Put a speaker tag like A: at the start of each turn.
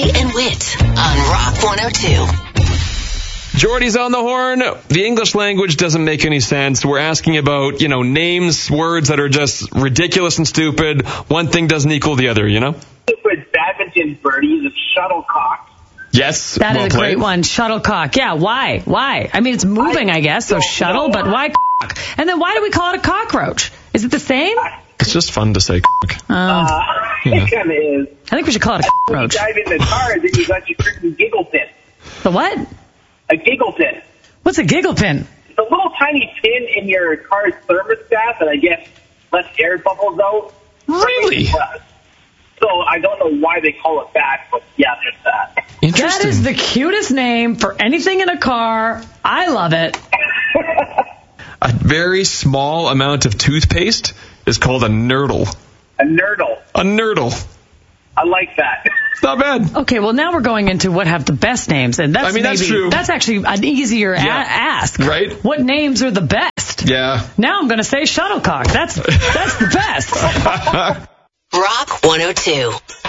A: And Wit on Rock 102.
B: Jordy's on the horn. The English language doesn't make any sense. We're asking about, names, words that are just ridiculous and stupid. One thing doesn't equal the other,
C: Stupid badminton birdies of shuttlecock.
B: Yes.
D: That
B: well
D: is a
B: played.
D: great one. Shuttlecock. Yeah, why? Why? I mean, it's moving, I guess, so shuttle, but why cock? And then why do we call it a cockroach? Is it the same?
B: It's just fun to say
C: It kind of is.
D: I think we should call it a
C: When you
D: cockroach.
C: dive in the car, then you got your freaking giggle pin.
D: The what?
C: A giggle pin.
D: What's a giggle pin?
C: It's a little tiny pin in your car's thermostat that I guess lets air bubbles out.
B: Really?
C: So I don't know why they call it that, but yeah, there's that.
B: Interesting.
D: That is the cutest name for anything in a car. I love it.
B: A very small amount of toothpaste is called a nurdle.
C: A nurdle.
B: A nurdle.
C: I like that.
B: It's not bad.
D: Okay, well, now we're going into what have the best names, and that's
B: that's true.
D: That's actually an easier ask.
B: Right?
D: What names are the best?
B: Yeah.
D: Now I'm going to say shuttlecock. That's the best.
A: Rock 102.